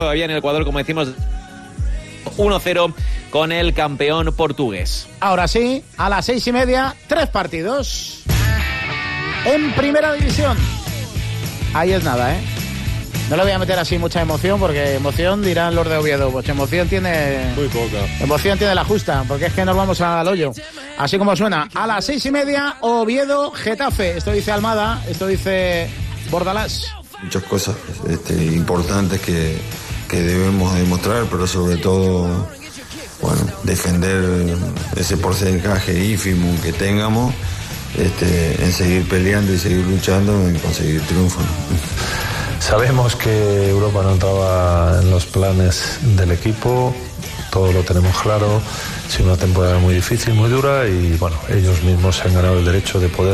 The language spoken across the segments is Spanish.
Todavía en el Ecuador, como decimos, 1-0 con el campeón portugués. Ahora sí, a las 6:30, 3 partidos en primera división. Ahí es nada, ¿eh? No le voy a meter así mucha emoción, porque emoción dirán los de Oviedo. Pues emoción tiene... muy poca. Emoción tiene la justa, porque es que nos vamos al hoyo. Así como suena. A las 6:30, Oviedo, Getafe. Esto dice Almada, esto dice Bordalás. Muchas cosas importantes que debemos demostrar, pero sobre todo, bueno, defender ese porcentaje ínfimo que tengamos, en seguir peleando y seguir luchando en conseguir triunfos. Sabemos que Europa no entraba en los planes del equipo, todo lo tenemos claro, ha sido una temporada muy difícil, muy dura, y bueno, ellos mismos se han ganado el derecho de poder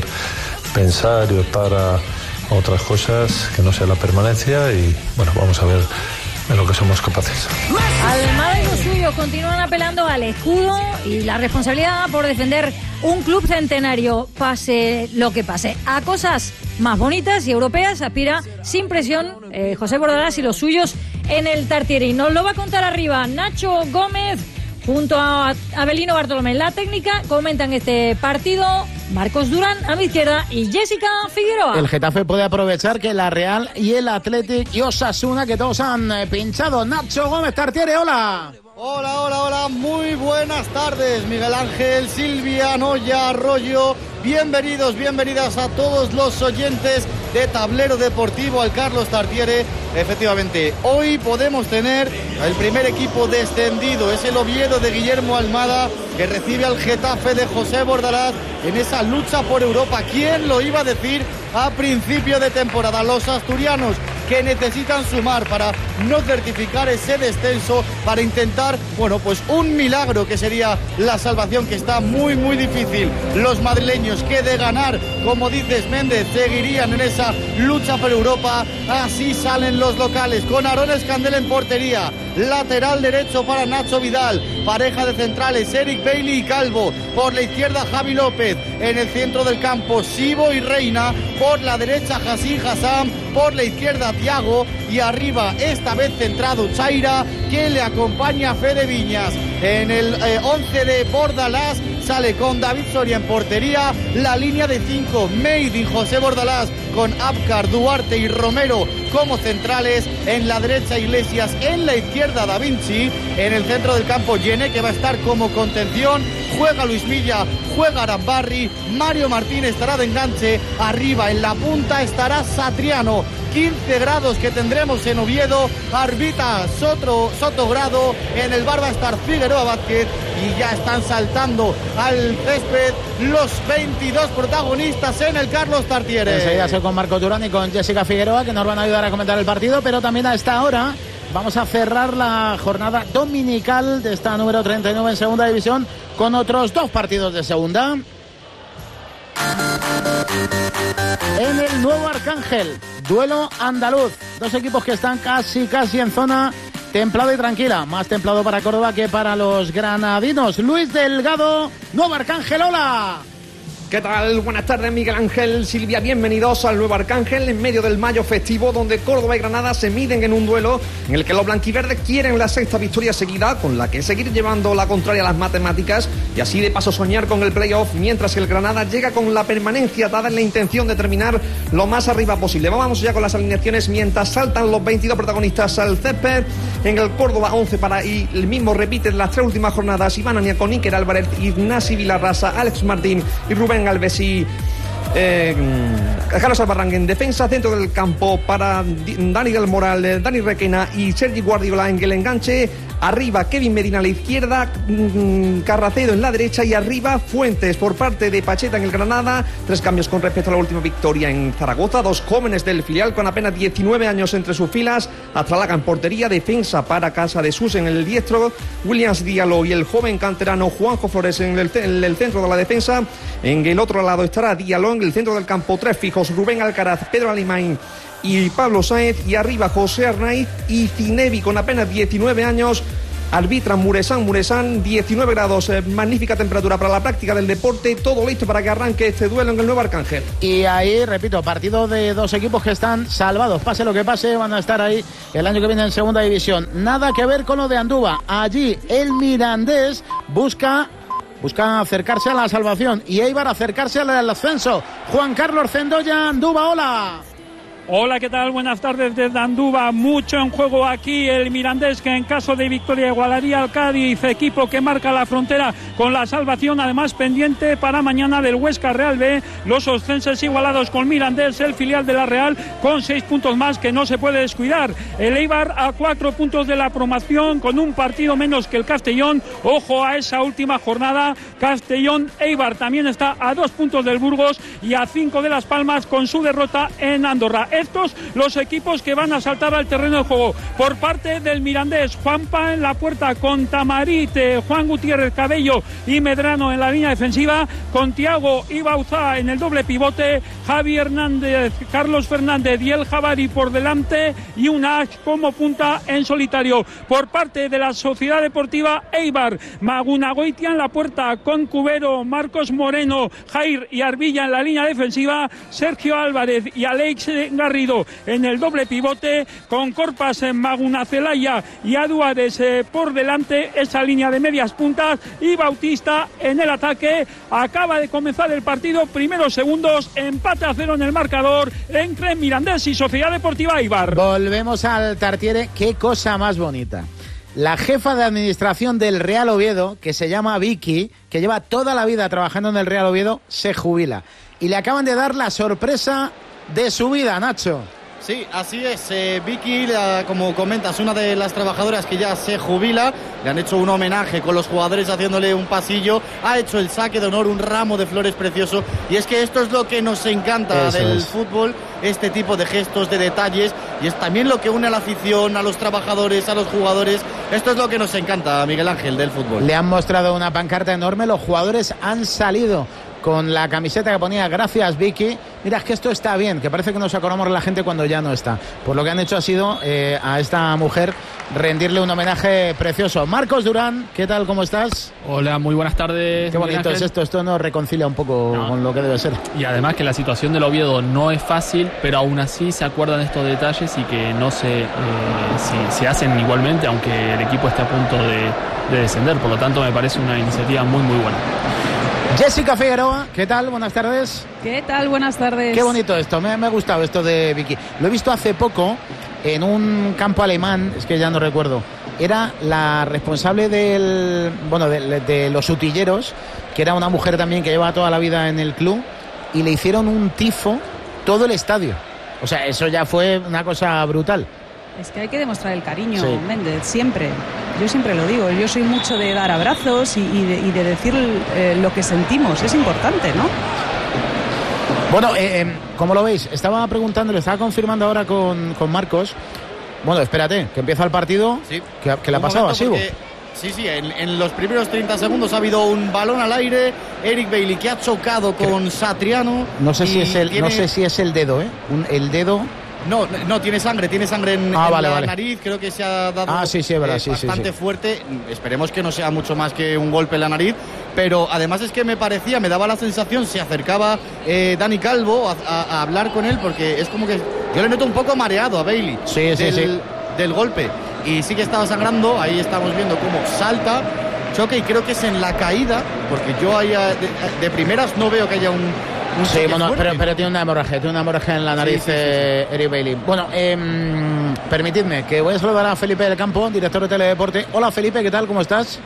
pensar y optar a otras cosas que no sea la permanencia, y bueno, vamos a ver de lo que somos capaces. Almada y los suyos continúan apelando al escudo y la responsabilidad por defender un club centenario, pase lo que pase. A cosas más bonitas y europeas aspira sin presión José Bordalás y los suyos en el Tartiere. Nos lo va a contar arriba Nacho Gómez junto a Abelino Bartolomé. La técnica comentan este partido Marcos Durán a mi izquierda y Jessica Figueroa. El Getafe puede aprovechar que la Real y el Athletic y Osasuna, que todos han pinchado. Nacho Gómez, Tartiere, hola. Hola, muy buenas tardes, Miguel Ángel, Silvia, Noya, Arroyo, bienvenidas a todos los oyentes de Tablero Deportivo, al Carlos Tartiere. Efectivamente, hoy podemos tener el primer equipo descendido, es el Oviedo de Guillermo Almada, que recibe al Getafe de José Bordalás en esa lucha por Europa. ¿Quién lo iba a decir a principio de temporada? Los asturianos, que necesitan sumar para no certificar ese descenso, para intentar, bueno, pues un milagro que sería la salvación, que está muy difícil. Los madrileños, que de ganar, como dices Méndez, seguirían en esa lucha por Europa. Así salen los locales, con Aarón Escandel en portería, lateral derecho para Nacho Vidal, pareja de centrales Eric Bailey y Calvo, por la izquierda Javi López, en el centro del campo Sibo y Reina, por la derecha Hassan Hassam, por la izquierda Thiago, y arriba, esta vez centrado, Chaira, que le acompaña a Fede Viñas. En el 11 de Bordalás sale con David Soria en portería, la línea de 5, Made in José Bordalás, con Abkar, Duarte y Romero como centrales, en la derecha Iglesias, en la izquierda Da Vinci, en el centro del campo Yene, que va a estar como contención, juega Luis Milla, juega Arambarri, Mario Martín estará de enganche, arriba en la punta estará Satriano. 15 grados que tendremos en Oviedo, arbitra Sotogrado, en el bar va a estar Figueroa Vázquez, y ya están saltando al césped los 22 protagonistas en el Carlos Tartiere. Enseguida soy con Marcos Durán y con Jessica Figueroa, que nos van a ayudar a comentar el partido, pero también a esta hora vamos a cerrar la jornada dominical de esta número 39 en segunda división con otros 2 partidos de segunda. En el Nuevo Arcángel, duelo andaluz, 2 equipos que están casi en zona templada y tranquila, más templado para Córdoba que para los granadinos. Luis Delgado, Nuevo Arcángel, hola. ¿Qué tal? Buenas tardes, Miguel Ángel, Silvia, bienvenidos al Nuevo Arcángel en medio del mayo festivo, donde Córdoba y Granada se miden en un duelo en el que los blanquiverdes quieren la 6ª victoria seguida, con la que seguir llevando la contraria a las matemáticas y así de paso soñar con el playoff, mientras que el Granada llega con la permanencia dada en la intención de terminar lo más arriba posible. Vamos ya con las alineaciones mientras saltan los 22 protagonistas al césped. En el Córdoba 11 y el mismo repiten las 3 últimas jornadas: Iván Aniaco, Níker Álvarez, Ignasi Vilarrasa, Alex Martín y Rubén Alves y Carlos Albarrán en defensa. Centro del campo para Dani del Moral, Dani Requena y Sergi Guardiola en el enganche. Arriba Kevin Medina a la izquierda, Carracedo en la derecha, y arriba Fuentes por parte de Pacheta en el Granada. 3 cambios con respecto a la última victoria en Zaragoza. 2 jóvenes del filial con apenas 19 años entre sus filas. Astralaga en portería, defensa para Casa de Sus en el diestro, Williams Diallo y el joven canterano Juanjo Flores en el centro de la defensa. En el otro lado estará Diallo, en el centro del campo 3 fijos: Rubén Alcaraz, Pedro Alimán y Pablo Sáenz, y arriba José Arnaiz y Cinevi con apenas 19 años arbitra Muresan, 19 grados, magnífica temperatura para la práctica del deporte, todo listo para que arranque este duelo en el Nuevo Arcángel. Y ahí, repito, partido de dos equipos que están salvados, pase lo que pase, van a estar ahí el año que viene en segunda división. Nada que ver con lo de Andúba. Allí el Mirandés busca acercarse a la salvación y Eibar acercarse al ascenso. Juan Carlos Zendoya, Andúba, hola. Hola, ¿qué tal? Buenas tardes desde Andúba. Mucho en juego aquí. El Mirandés, que en caso de victoria igualaría al Cádiz, equipo que marca la frontera con la salvación. Además, pendiente para mañana del Huesca Real B. Los oscenses igualados con Mirandés, el filial de la Real, con 6 puntos más que no se puede descuidar. El Eibar a 4 puntos de la promoción, con un partido menos que el Castellón. Ojo a esa última jornada. Castellón-Eibar también está a 2 puntos del Burgos y a 5 de Las Palmas con su derrota en Andorra. Estos los equipos que van a saltar al terreno de juego. Por parte del Mirandés, Juanpa en la puerta con Tamarit, Juan Gutiérrez, Cabello y Medrano en la línea defensiva, con Tiago y Bauzá en el doble pivote, Javi Hernández, Carlos Fernández y el Javari por delante y Unax como punta en solitario. Por parte de la Sociedad Deportiva Eibar, Magunagoitia en la puerta con Cubero, Marcos Moreno, Jair y Arbilla en la línea defensiva, Sergio Álvarez y Alex Garrido en el doble pivote, con Corpas en Magunacelaya y Aduares por delante, esa línea de medias puntas, y Bautista en el ataque. Acaba de comenzar el partido, primeros segundos, empate a 0 en el marcador entre Mirandés y Sociedad Deportiva Eibar. Volvemos al Tartiere, qué cosa más bonita. La jefa de administración del Real Oviedo, que se llama Vicky, que lleva toda la vida trabajando en el Real Oviedo, se jubila. Y le acaban de dar la sorpresa de su vida, Nacho. Sí, así es. Vicky, como comentas, una de las trabajadoras que ya se jubila. Le han hecho un homenaje con los jugadores haciéndole un pasillo. Ha hecho el saque de honor, un ramo de flores precioso. Y es que esto es lo que nos encanta del fútbol, este tipo de gestos, de detalles. Y es también lo que une a la afición, a los trabajadores, a los jugadores. Esto es lo que nos encanta, Miguel Ángel, del fútbol. Le han mostrado una pancarta enorme. Los jugadores han salido con la camiseta que ponía "Gracias, Vicky". Mira, es que esto está bien, que parece que nos acordamos de la gente cuando ya no está. Pues lo que han hecho ha sido a esta mujer rendirle un homenaje precioso. Marcos Durán, ¿qué tal? ¿Cómo estás? Hola, muy buenas tardes. Qué bonito es esto nos reconcilia un poco con lo que debe ser. Y además que la situación del Oviedo no es fácil, pero aún así se acuerdan de estos detalles y que no se hacen igualmente, aunque el equipo esté a punto de descender. Por lo tanto, me parece una iniciativa muy, muy buena. Jessica Figueroa, ¿qué tal? Buenas tardes. ¿Qué tal? Buenas tardes. Qué bonito esto, me ha gustado esto de Vicky. Lo he visto hace poco en un campo alemán, es que ya no recuerdo. Era la responsable de los utilleros, que era una mujer también que lleva toda la vida en el club, y le hicieron un tifo todo el estadio. O sea, eso ya fue una cosa brutal. Es que hay que demostrar el cariño, sí. Méndez, siempre. Yo siempre lo digo, yo soy mucho de dar abrazos y de decir lo que sentimos, es importante, ¿no? Bueno, ¿cómo lo veis? Estaba preguntando, le estaba confirmando ahora con Marcos. Bueno, espérate, que empieza el partido. Sí. ¿Qué le ha pasado a Sibo? Sí, en los primeros 30 segundos ha habido un balón al aire. Eric Bailey, que ha chocado con Satriano. No sé si es el dedo, ¿eh? El dedo. No, tiene sangre en la nariz, creo que se ha dado sí, es verdad, bastante fuerte. Esperemos que no sea mucho más que un golpe en la nariz, pero además es que me daba la sensación, se acercaba Dani Calvo a hablar con él, porque es como que yo le noto un poco mareado a Bailey del golpe, y sí que estaba sangrando. Ahí estamos viendo cómo salta, choque, y creo que es en la caída, porque yo ahí de primeras no veo que haya un sí, bueno, pero tiene una hemorragia en la nariz, sí. Eric Bailey. Bueno, permitidme que voy a saludar a Felipe del Campo, director de Teledeporte. Hola, Felipe, ¿qué tal? ¿Cómo estás?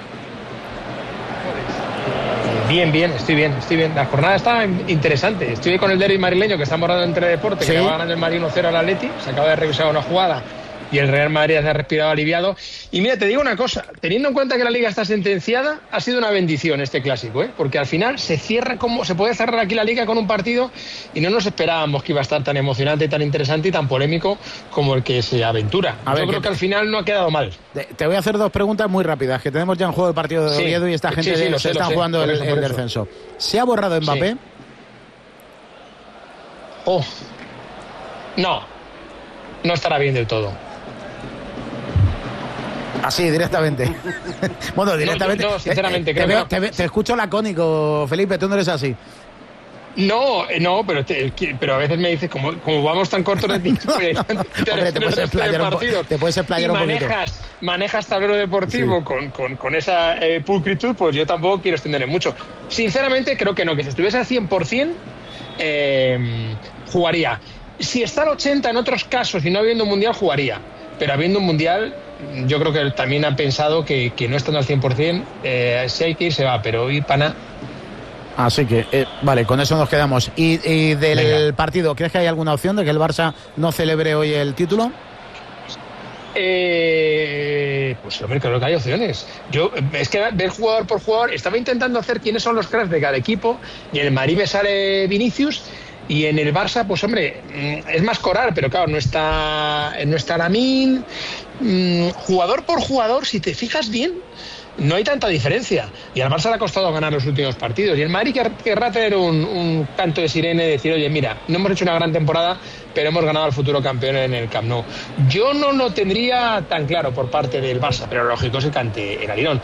Bien, estoy bien. La jornada está interesante. Estoy con el derbi madrileño que está morado en Teledeporte, ¿sí? Que va ganando el Madrid 1-0 al Atleti. Se acaba de revisar una jugada y el Real Madrid se ha respirado aliviado. Y mira, te digo una cosa, teniendo en cuenta que la Liga está sentenciada, ha sido una bendición este clásico, porque al final se puede cerrar aquí la Liga con un partido, y no nos esperábamos que iba a estar tan emocionante, tan interesante y tan polémico como el que se aventura. Yo creo que al final no ha quedado mal. Te voy a hacer dos preguntas muy rápidas, que tenemos ya en juego el partido de Oviedo y esta gente se está jugando el descenso. ¿Se ha borrado Mbappé? Sí. No estará bien del todo. Así, directamente. Bueno, directamente. No, sinceramente, creo que no. Te escucho lacónico, Felipe, tú no eres así. No, pero a veces me dices, como vamos tan cortos de tiempo, te puedes explayar un poquito. Manejas tablero deportivo con esa pulcritud, pues yo tampoco quiero extenderme mucho. Sinceramente, creo que no, que si estuviese al 100%, jugaría. Si está al 80% en otros casos y no habiendo un mundial, jugaría. Pero habiendo un mundial, yo creo que también han pensado que no estando al 100%, si hay que ir, se va, pero ir para nada. Así que, vale, con eso nos quedamos. ¿Y del partido, crees que hay alguna opción de que el Barça no celebre hoy el título? Pues hombre, creo que hay opciones. Yo, es que ver jugador por jugador, estaba intentando hacer quiénes son los cracks de cada equipo, y en el Madrid me sale Vinicius, y en el Barça, pues hombre, es más Coral, pero claro, no está Lamine. Jugador por jugador, si te fijas bien, no hay tanta diferencia, y al Barça le ha costado ganar los últimos partidos, y el Madrid querrá tener un canto de sirena y decir, oye, mira, no hemos hecho una gran temporada, pero hemos ganado al futuro campeón en el Camp Nou. Yo no lo tendría tan claro por parte del Barça, pero lo lógico es que cante el alirón.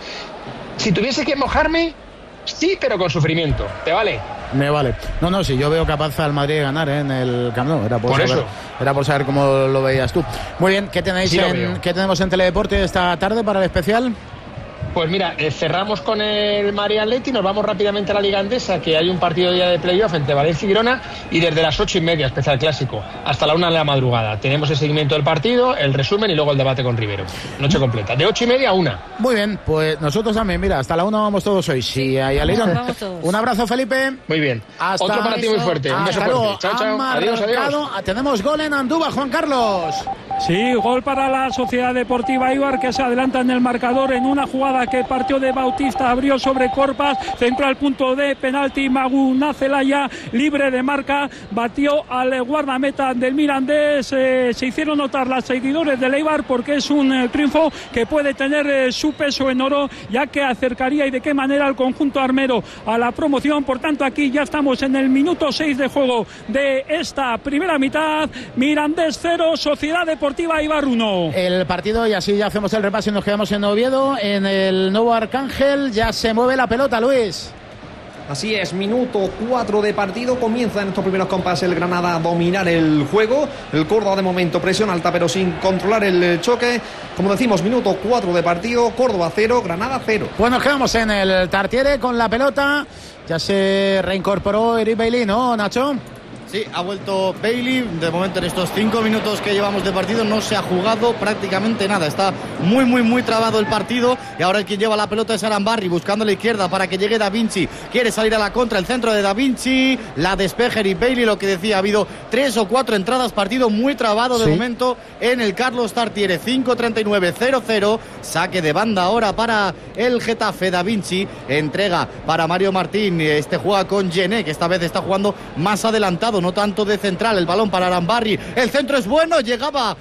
Si tuviese que mojarme, sí, pero con sufrimiento. ¿Te vale? Me vale. No, si yo veo capaz al Madrid de ganar en el Camp Nou. Era por saber cómo lo veías tú. Muy bien, ¿qué tenemos en Teledeporte esta tarde para el especial? Pues mira, cerramos con el Madrid Atleti, nos vamos rápidamente a la Liga Endesa, que hay un partido día de playoff entre Valencia y Girona, y desde las 8:30, especial clásico, hasta la 1 de la madrugada. Tenemos el seguimiento del partido, el resumen y luego el debate con Rivero. Noche completa, de 8:30 a 1. Muy bien, pues nosotros también, mira, hasta la 1 vamos todos hoy. Sí, ahí alirón. Un abrazo, Felipe. Muy bien. Otro para ti muy fuerte. Un beso fuerte. Chao. Adiós. Tenemos gol en Andúba, Juan Carlos. Sí, gol para la Sociedad Deportiva Eibar, que se adelanta en el marcador en una jugada que partió de Bautista, abrió sobre Corpas, centró al punto de penalti, Maguna Celaya, libre de marca, batió al guardameta del Mirandés. Se hicieron notar los seguidores del Eibar porque es un triunfo que puede tener su peso en oro, ya que acercaría y de qué manera al conjunto armero a la promoción. Por tanto, aquí ya estamos en el minuto 6 de juego de esta primera mitad. Mirandés 0, Sociedad Deportiva Eibar 1. El partido, y así ya hacemos el repaso y nos quedamos en Oviedo, en el Nuevo Arcángel. Ya se mueve la pelota, Luis. Así es, minuto 4 de partido. Comienza en estos primeros compases el Granada a dominar el juego. El Córdoba de momento presión alta, pero sin controlar el choque. Como decimos, minuto 4 de partido. Córdoba 0, Granada 0. Pues nos quedamos en el Tartiere con la pelota. Ya se reincorporó Eric Bailly, ¿no, Nacho? Sí, ha vuelto Bailey. De momento, en estos 5 minutos que llevamos de partido, no se ha jugado prácticamente nada. Está muy trabado el partido. Y ahora el que lleva la pelota es Arambarri, buscando la izquierda para que llegue Da Vinci. Quiere salir a la contra, el centro de Da Vinci. La despeja Eric Bailey, lo que decía. Ha habido 3 o 4 entradas, partido muy trabado de momento en el Carlos Tartiere. 5:39, 0-0. Saque de banda ahora para el Getafe. Da Vinci entrega para Mario Martín. Este juega con Gené, que esta vez está jugando más adelantado, no tanto de central. El balón para Arambarri, el centro es bueno, llegaba,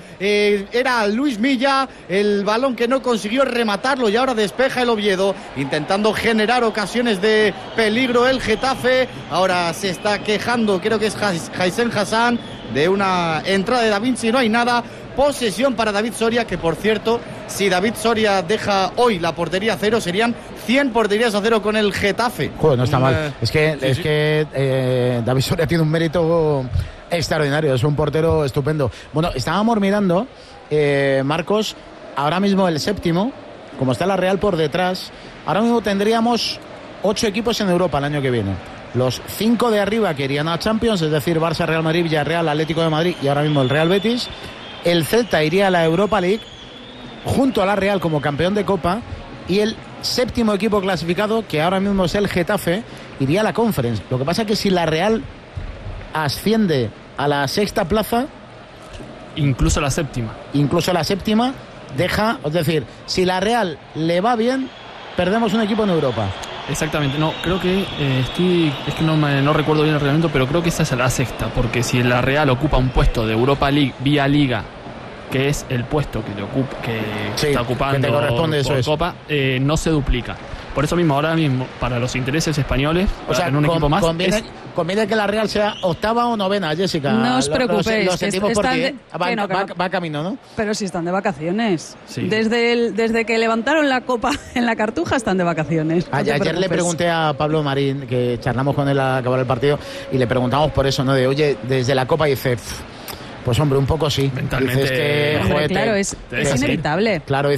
era Luis Milla, el balón que no consiguió rematarlo, y ahora despeja el Oviedo, intentando generar ocasiones de peligro el Getafe. Ahora se está quejando, creo que es Haisen Hassan, de una entrada de Da Vinci. No hay nada. Posesión para David Soria, que por cierto, si David Soria deja hoy la portería a 0, serían 100 porterías a 0 con el Getafe. Joder, no está mal. Es que David Soria tiene un mérito extraordinario, es un portero estupendo. Bueno, estábamos mirando, Marcos, ahora mismo el séptimo, como está la Real por detrás, ahora mismo tendríamos 8 equipos en Europa el año que viene. Los 5 de arriba que irían a Champions, es decir, Barça, Real Madrid, Villarreal, Atlético de Madrid y ahora mismo el Real Betis. El Celta iría a la Europa League junto a la Real como campeón de Copa, y el séptimo equipo clasificado, que ahora mismo es el Getafe, iría a la Conference. Lo que pasa es que si la Real asciende a la 6ª plaza, incluso la séptima deja, es decir, si la Real le va bien, perdemos un equipo en Europa. Exactamente, no, creo que es que no recuerdo bien el reglamento, pero creo que esa es la 6ª, porque si la Real ocupa un puesto de Europa League vía Liga, que es el puesto que está ocupando que te corresponde, por Copa, no se duplica. por eso mismo, ahora mismo, para los intereses españoles, o sea, en un equipo más... Conviene que la Real sea octava o novena, Jessica. No os preocupéis. Lo sentimos por ti. Va camino, ¿no? Pero si están de vacaciones. Sí. Desde que levantaron la copa en la Cartuja están de vacaciones. Ayer le pregunté a Pablo Marín, que charlamos con él al acabar el partido, y le preguntamos por eso, ¿no? De, oye, desde la copa, dice... Pues hombre, un poco sí. Mentalmente, dices que, claro, es inevitable. Claro,